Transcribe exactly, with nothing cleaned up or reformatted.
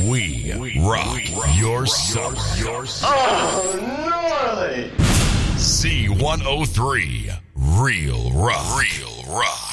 We, we rock, rock your summer. Your summer. Oh, gnarly! C one oh three, Real Rock. Real Rock.